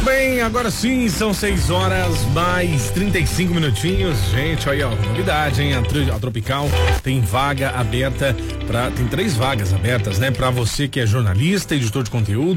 Bem, agora sim, são 6 horas mais 35 minutinhos. Gente, olha, ó, novidade, hein? A Tropical tem vaga aberta tem 3 vagas abertas, né? Pra você que é jornalista, editor de conteúdo,